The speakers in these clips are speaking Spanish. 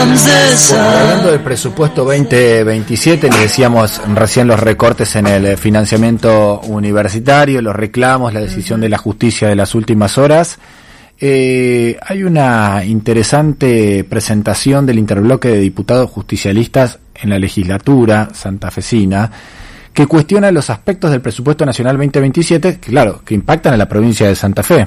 Hablando del presupuesto 2027, le decíamos recién los recortes en el financiamiento universitario, los reclamos, la decisión de la justicia de las últimas horas. Hay una interesante presentación del interbloque de diputados justicialistas en la legislatura santafesina que cuestiona los aspectos del presupuesto nacional 2027, que impactan a la provincia de Santa Fe.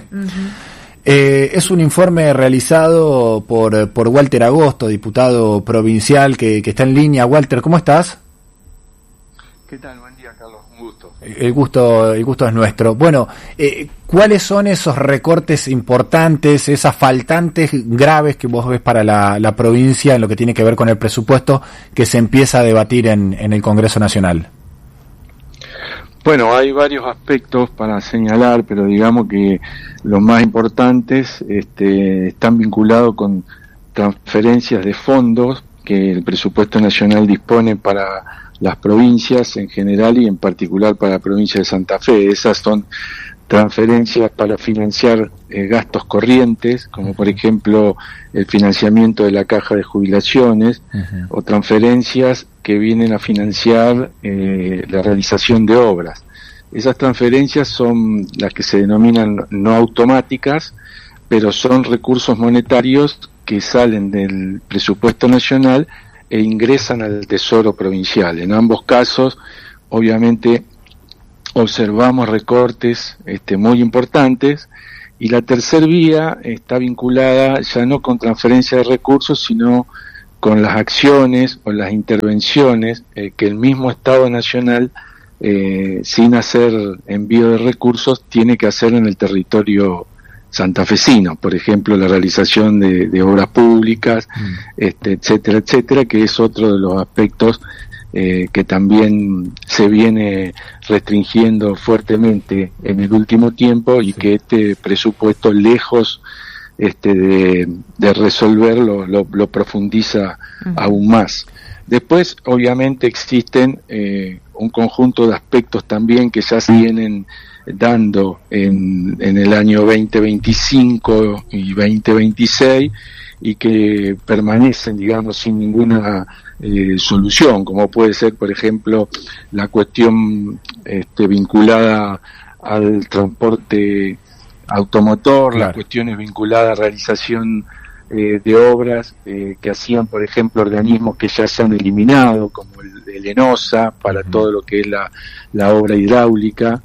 Es un informe realizado por Walter Agosto, diputado provincial que está en línea. Walter, ¿cómo estás? ¿Qué tal? Buen día, Carlos. Un gusto. El gusto es nuestro. Bueno, ¿cuáles son esos recortes importantes, esas faltantes graves que vos ves para la provincia en lo que tiene que ver con el presupuesto que se empieza a debatir en el Congreso Nacional? Bueno, hay varios aspectos para señalar, pero digamos que los más importantes están vinculados con transferencias de fondos que el presupuesto nacional dispone para las provincias en general y en particular para la provincia de Santa Fe. Esas son transferencias para financiar gastos corrientes, como por ejemplo el financiamiento de la caja de jubilaciones, o transferencias que vienen a financiar la realización de obras. Esas transferencias son las que se denominan no automáticas, pero son recursos monetarios que salen del presupuesto nacional e ingresan al Tesoro provincial. En ambos casos, obviamente, observamos recortes muy importantes, y la tercera vía está vinculada ya no con transferencia de recursos, sino con las acciones o las intervenciones que el mismo Estado Nacional, sin hacer envío de recursos, tiene que hacer en el territorio santafesino. Por ejemplo, la realización de obras públicas, etcétera, etcétera, que es otro de los aspectos que también se viene restringiendo fuertemente en el último tiempo, y que este presupuesto, lejos de resolverlo, lo profundiza aún más. Después, obviamente, existen un conjunto de aspectos también que ya se vienen dando en el año 2025 y 2026 y que permanecen, digamos, sin ninguna solución, como puede ser, por ejemplo, la cuestión vinculada al transporte automotor, las cuestiones vinculadas a realización de obras que hacían, por ejemplo, organismos que ya se han eliminado, como el de ENOSA, para todo lo que es la obra hidráulica,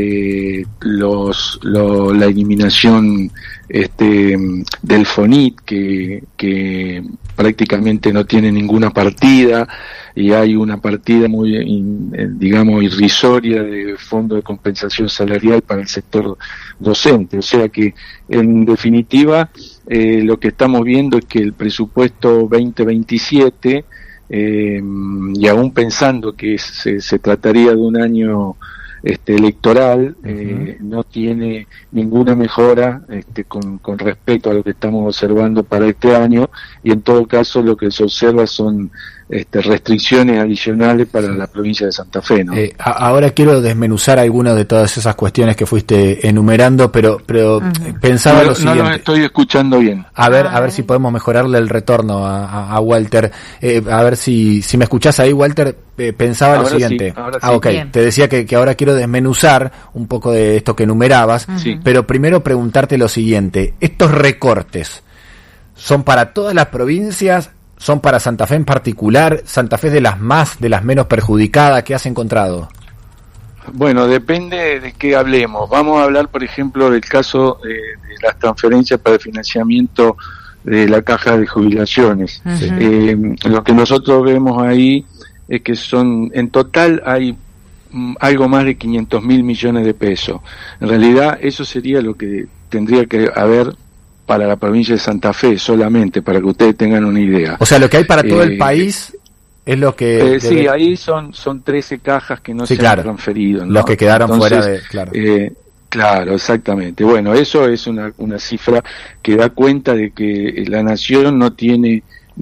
la eliminación del FONIT, que prácticamente no tiene ninguna partida, y hay una partida muy, digamos, irrisoria de fondo de compensación salarial para el sector docente. O sea que, en definitiva, lo que estamos viendo es que el presupuesto 2027, y aún pensando que se trataría de un año electoral, no tiene ninguna mejora con respecto a lo que estamos observando para este año, y en todo caso lo que se observa son restricciones adicionales para la provincia de Santa Fe, ¿no? Ahora quiero desmenuzar algunas de todas esas cuestiones que fuiste enumerando, pero pensaba lo siguiente. No lo estoy escuchando bien. A ver si podemos mejorarle el retorno a Walter. A ver si me escuchás ahí, Walter. Pensaba ahora lo siguiente. Sí, ok. Bien. Te decía que ahora quiero desmenuzar un poco de esto que enumerabas, pero primero preguntarte lo siguiente. ¿Estos recortes son para todas las provincias? ¿Son para Santa Fe en particular? ¿Santa Fe es de las menos perjudicadas? ¿Qué has encontrado? Bueno, depende de qué hablemos. Vamos a hablar, por ejemplo, del caso de las transferencias para el financiamiento de la caja de jubilaciones. Lo que nosotros vemos ahí es que en total hay algo más de 500.000 millones de pesos. En realidad, eso sería lo que tendría que haber para la provincia de Santa Fe solamente, para que ustedes tengan una idea. O sea, lo que hay para todo el país es lo que... sí, ahí son 13 cajas que no se han transferido, ¿no? Los que quedaron fuera de... Claro. Claro, exactamente. Bueno, eso es una cifra que da cuenta de que la nación no tiene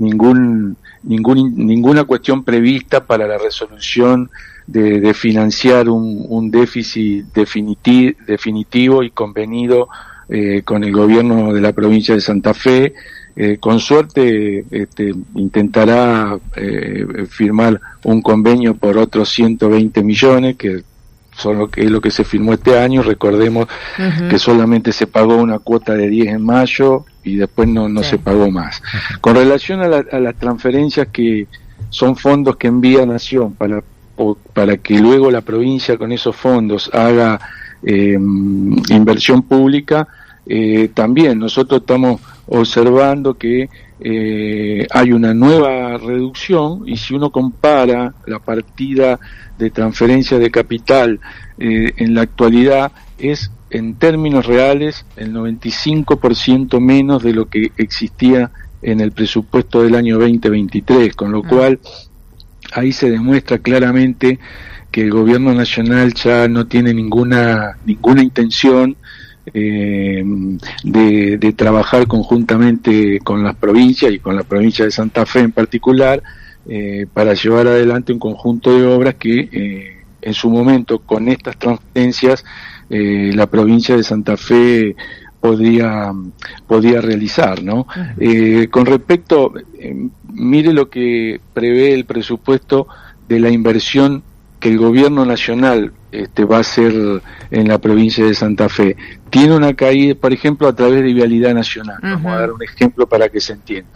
ninguna cuestión prevista para la resolución de financiar un déficit definitivo y convenido con el gobierno de la provincia de Santa Fe, con suerte intentará firmar un convenio por otros 120 millones, que es lo que se firmó este año. Recordemos que solamente se pagó una cuota de 10 en mayo y después no se pagó más. Con relación a las transferencias, que son fondos que envía Nación para que luego la provincia con esos fondos haga inversión pública, también nosotros estamos observando que hay una nueva reducción, y si uno compara la partida de transferencia de capital en la actualidad, es en términos reales el 95% menos de lo que existía en el presupuesto del año 2023, con lo cual ahí se demuestra claramente que el gobierno nacional ya no tiene ninguna intención de trabajar conjuntamente con las provincias y con la provincia de Santa Fe en particular, para llevar adelante un conjunto de obras que en su momento, con estas transferencias, la provincia de Santa Fe podía realizar, ¿no? Con respecto, mire lo que prevé el presupuesto de la inversión que el gobierno nacional va a hacer en la provincia de Santa Fe. Tiene una caída, por ejemplo, a través de Vialidad Nacional. Vamos a dar un ejemplo para que se entienda.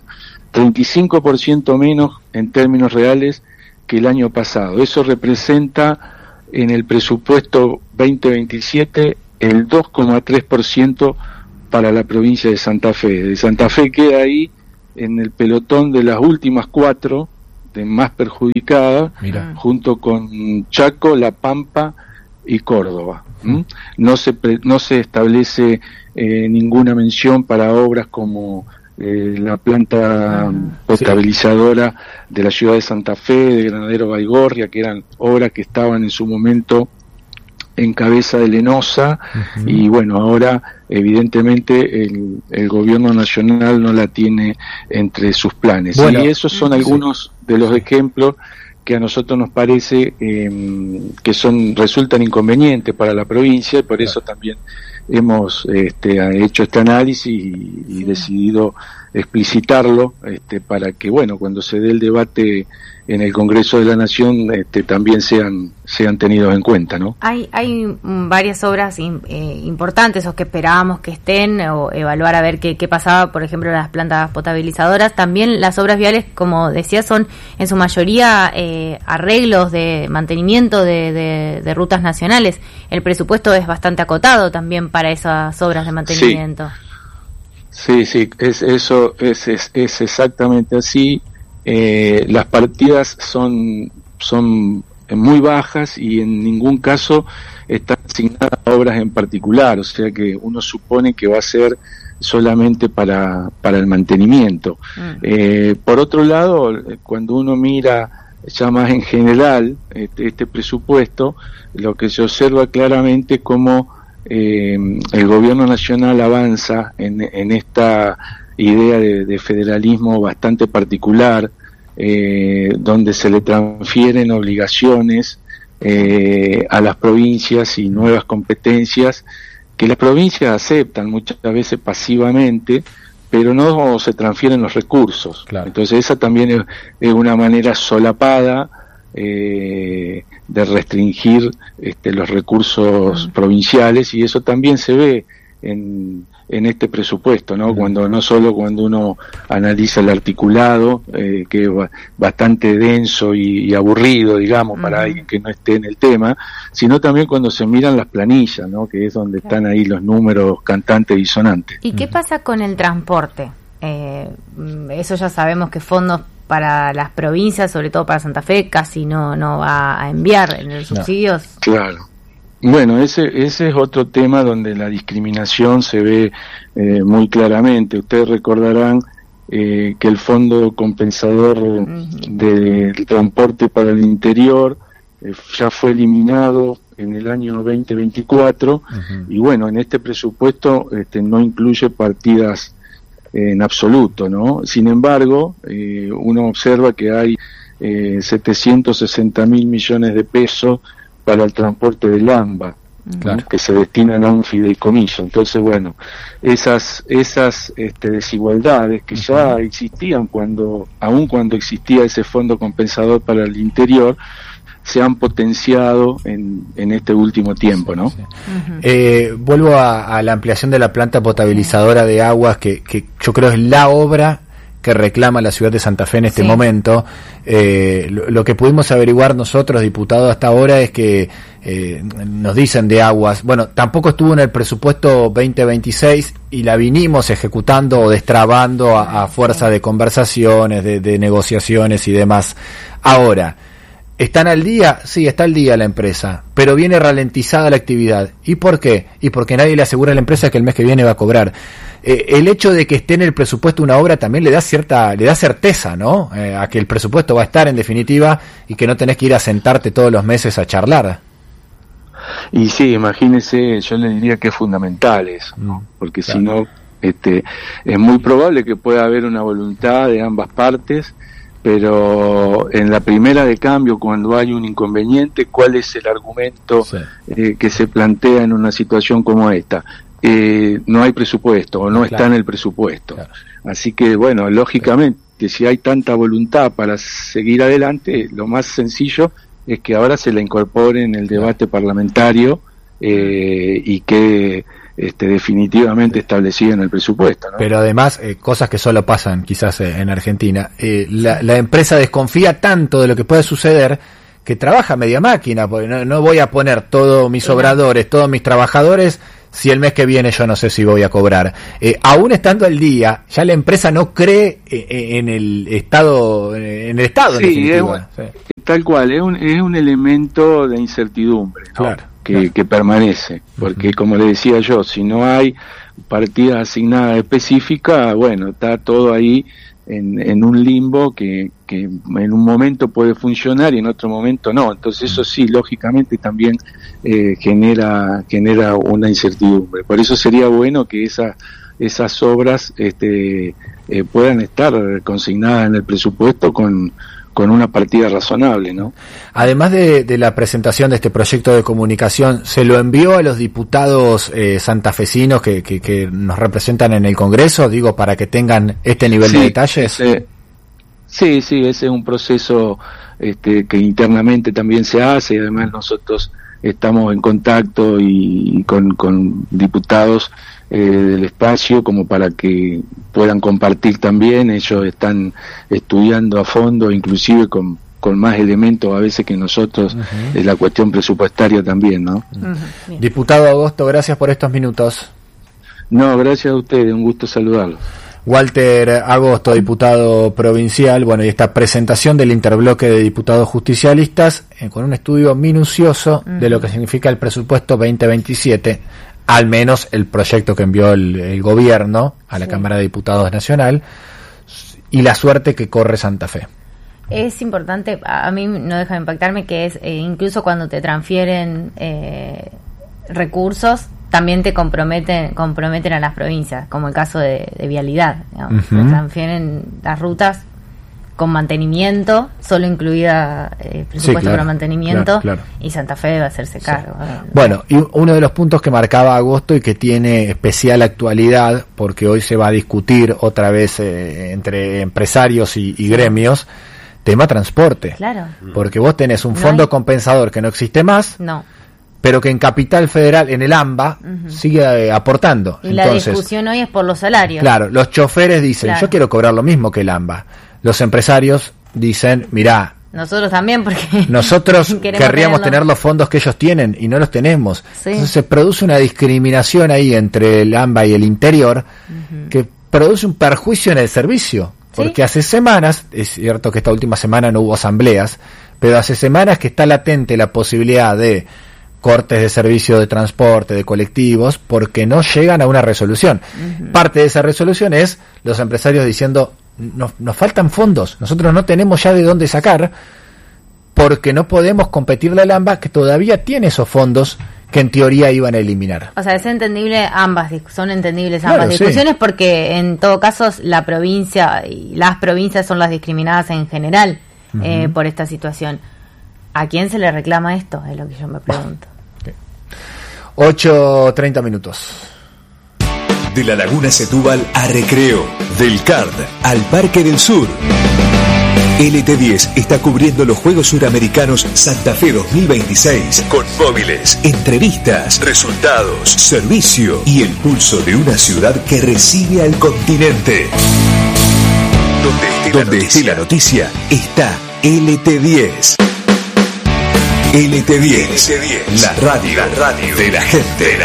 35% menos en términos reales que el año pasado. Eso representa en el presupuesto 2027 el 2,3% para la provincia de Santa Fe. De Santa Fe queda ahí en el pelotón de las últimas 4 de más perjudicadas, junto con Chaco, La Pampa y Córdoba. No se establece ninguna mención para obras como la planta potabilizadora de la ciudad de Santa Fe, de Granadero Baigorria, que eran obras que estaban en su momento en cabeza de Lenosa, y bueno, ahora evidentemente el gobierno nacional no la tiene entre sus planes. Bueno, y esos son algunos de los ejemplos que a nosotros nos parece que resultan inconvenientes para la provincia, y por eso también hemos hecho este análisis y decidido explicitarlo, para que, bueno, cuando se dé el debate en el Congreso de la Nación, también sean tenidos en cuenta, ¿no? Hay varias obras importantes, o que esperábamos que estén, o evaluar a ver qué pasaba, por ejemplo, las plantas potabilizadoras. También las obras viales, como decía, son en su mayoría arreglos de mantenimiento de rutas nacionales. El presupuesto es bastante acotado también para esas obras de mantenimiento. Sí, eso es exactamente así. Las partidas son muy bajas y en ningún caso están asignadas a obras en particular, o sea que uno supone que va a ser solamente para el mantenimiento. Por otro lado, cuando uno mira ya más en general este presupuesto, lo que se observa claramente es cómo el gobierno nacional avanza en esta idea de federalismo bastante particular, donde se le transfieren obligaciones a las provincias y nuevas competencias que las provincias aceptan muchas veces pasivamente, pero no se transfieren los recursos. Claro. Entonces esa también es una manera solapada de restringir los recursos provinciales, y eso también se ve en este presupuesto, ¿no? Cuando uno analiza el articulado, que es bastante denso y aburrido, digamos, para alguien que no esté en el tema, sino también cuando se miran las planillas, ¿no? Que es donde están ahí los números cantantes y sonantes. ¿Y qué pasa con el transporte? Eso ya sabemos que fondos para las provincias, sobre todo para Santa Fe, casi no va a enviar en los subsidios. Claro. Bueno, ese es otro tema donde la discriminación se ve muy claramente. Ustedes recordarán que el Fondo Compensador del Transporte para el Interior ya fue eliminado en el año 2024, y bueno, en este presupuesto no incluye partidas en absoluto, ¿no? Sin embargo, uno observa que hay 760.000 millones de pesos para el transporte del AMBA, Claro. Que se destinan a un fideicomiso. Entonces, bueno, esas desigualdades que ya existían aun cuando existía ese fondo compensador para el interior, se han potenciado en este último tiempo, ¿no? Sí. Vuelvo a la ampliación de la planta potabilizadora de aguas, que yo creo es la obra que reclama la ciudad de Santa Fe en este momento. Lo que pudimos averiguar nosotros, diputados, hasta ahora es que nos dicen de aguas, bueno, tampoco estuvo en el presupuesto 2026 y la vinimos ejecutando o destrabando a fuerza de conversaciones, de negociaciones y demás. Ahora, ¿están al día? Sí, está al día la empresa, pero viene ralentizada la actividad. ¿Y por qué? Y porque nadie le asegura a la empresa que el mes que viene va a cobrar. El hecho de que esté en el presupuesto una obra también le da certeza, ¿no? A que el presupuesto va a estar en definitiva y que no tenés que ir a sentarte todos los meses a charlar. Y sí, imagínese, yo le diría que es fundamental eso, ¿no? Porque claro, si no, es muy probable que pueda haber una voluntad de ambas partes, pero en la primera de cambio, cuando hay un inconveniente, ¿cuál es el argumento que se plantea en una situación como esta? No hay presupuesto o no está en el presupuesto. Claro. Así que, bueno, lógicamente, si hay tanta voluntad para seguir adelante, lo más sencillo es que ahora se la incorpore en el debate parlamentario y que definitivamente establecido en el presupuesto, ¿no? Pero además, cosas que solo pasan quizás en Argentina, la empresa desconfía tanto de lo que puede suceder que trabaja media máquina, porque no voy a poner todos mis obradores, todos mis trabajadores, si el mes que viene yo no sé si voy a cobrar. Aún estando al día, ya la empresa no cree en el Estado, en definitiva. Tal cual, es un elemento de incertidumbre, ¿no? Claro. Que permanece, porque como le decía yo, si no hay partida asignada específica, bueno, está todo ahí en un limbo que en un momento puede funcionar y en otro momento no. Entonces eso sí, lógicamente también genera una incertidumbre. Por eso sería bueno que esas obras puedan estar consignadas en el presupuesto con una partida razonable, ¿no? Además de la presentación de este proyecto de comunicación, ¿se lo envió a los diputados santafesinos que nos representan en el Congreso, digo, para que tengan este nivel de detalles? Sí, ese es un proceso que internamente también se hace, y además nosotros estamos en contacto y con diputados del espacio como para que puedan compartir también. Ellos están estudiando a fondo, inclusive con más elementos a veces que nosotros, de la cuestión presupuestaria también, ¿no? Diputado Agosto, gracias por estos minutos. No, gracias a ustedes, un gusto saludarlos. Walter Agosto, diputado provincial, bueno, y esta presentación del interbloque de diputados justicialistas con un estudio minucioso de lo que significa el presupuesto 2027, al menos el proyecto que envió el gobierno a la Cámara de Diputados Nacional, y la suerte que corre Santa Fe. Es importante, a mí no deja de impactarme, que es incluso cuando te transfieren recursos, también te comprometen a las provincias, como el caso de vialidad, digamos. Te transfieren las rutas con mantenimiento, solo incluida presupuesto para mantenimiento, claro. Y Santa Fe debe hacerse cargo. Bueno, y uno de los puntos que marcaba Agosto y que tiene especial actualidad, porque hoy se va a discutir otra vez entre empresarios y gremios, tema transporte. Claro. Porque vos tenés un fondo compensador que no existe más, pero que en Capital Federal, en el AMBA, sigue aportando. Y entonces, la discusión hoy es por los salarios. Claro, los choferes dicen, yo quiero cobrar lo mismo que el AMBA. Los empresarios dicen, mirá, nosotros también, porque nosotros querríamos tener los fondos que ellos tienen y no los tenemos. Entonces se produce una discriminación ahí entre el AMBA y el interior que produce un perjuicio en el servicio. Porque hace semanas, es cierto que esta última semana no hubo asambleas, pero hace semanas que está latente la posibilidad de cortes de servicio de transporte, de colectivos, porque no llegan a una resolución. Parte de esa resolución es los empresarios diciendo, nos faltan fondos, nosotros no tenemos ya de dónde sacar, porque no podemos competirle al AMBA, que todavía tiene esos fondos que en teoría iban a eliminar. O sea, es entendible son entendibles ambas discusiones, porque en todo caso la provincia y las provincias son las discriminadas en general por esta situación. ¿A quién se le reclama esto? Es lo que yo me pregunto. 8:30 minutos. De la Laguna Setúbal a Recreo, del CARD al Parque del Sur. LT10 está cubriendo los Juegos Suramericanos Santa Fe 2026 con móviles, entrevistas, resultados, servicio y el pulso de una ciudad que recibe al continente. Donde esté la noticia, está LT10. LT10, la radio de la gente.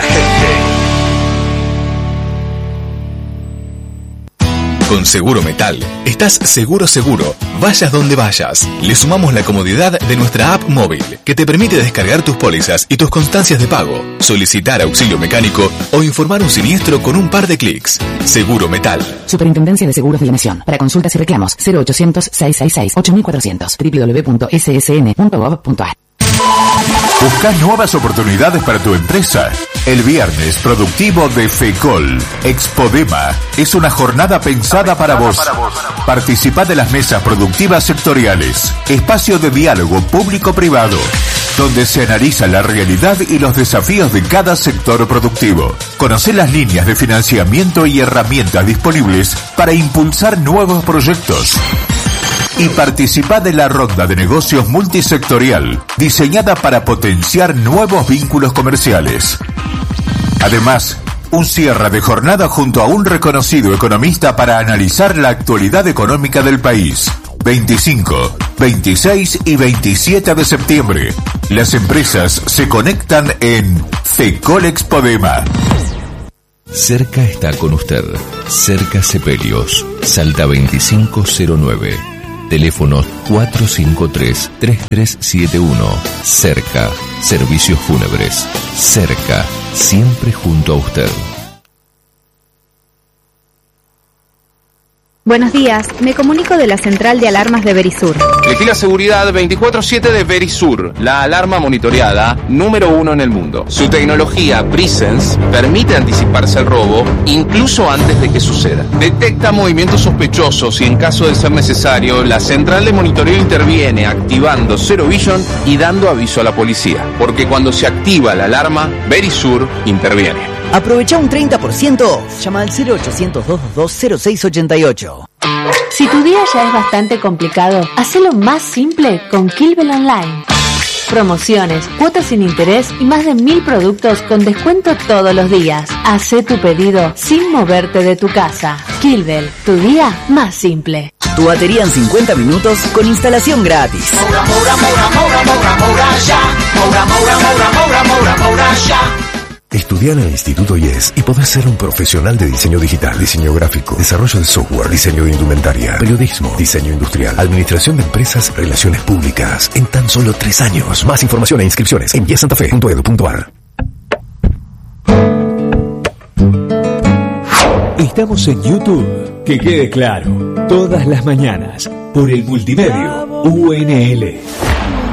Con Seguro Metal, estás seguro. Vayas donde vayas. Le sumamos la comodidad de nuestra app móvil, que te permite descargar tus pólizas y tus constancias de pago, solicitar auxilio mecánico o informar un siniestro con un par de clics. Seguro Metal. Superintendencia de Seguros de la Nación. Para consultas y reclamos, 0800-666-8400, www.ssn.gov.ar. ¿Buscas nuevas oportunidades para tu empresa? El viernes productivo de FECOL, Expodema, es una jornada pensada para vos. Participá de las mesas productivas sectoriales, espacio de diálogo público-privado, donde se analiza la realidad y los desafíos de cada sector productivo. Conocé las líneas de financiamiento y herramientas disponibles para impulsar nuevos proyectos. Y participá de la ronda de negocios multisectorial, diseñada para potenciar nuevos vínculos comerciales. Además, un cierre de jornada junto a un reconocido economista para analizar la actualidad económica del país. 25, 26 y 27 de septiembre. Las empresas se conectan en FECOL Expodema. Cerca está con usted. Cerca Sepelios, Salta 2509. Teléfono 453-3371. Cerca. Servicios fúnebres. Cerca. Siempre junto a usted. Buenos días, me comunico de la central de alarmas de Verisur. Elegí la seguridad 24/7 de Verisur, la alarma monitoreada número 1 en el mundo. Su tecnología Presence permite anticiparse al robo incluso antes de que suceda. Detecta movimientos sospechosos y en caso de ser necesario, la central de monitoreo interviene activando Zero Vision y dando aviso a la policía. Porque cuando se activa la alarma, Verisur interviene. Aprovecha un 30% off. Llama al 0800-222-0688. Si tu día ya es bastante complicado, hacelo más simple con Kilbel Online. Promociones, cuotas sin interés y más de 1000 productos con descuento todos los días. Hacé tu pedido sin moverte de tu casa. Kilbel, tu día más simple. Tu batería en 50 minutos con instalación gratis. Estudiá en el Instituto IES y podés ser un profesional de diseño digital, diseño gráfico, desarrollo de software, diseño de indumentaria, periodismo, diseño industrial, administración de empresas, relaciones públicas, en tan solo 3 años. Más información e inscripciones en iesantafe.edu.ar. Estamos en YouTube. Que quede claro, todas las mañanas, por el multimedio UNL.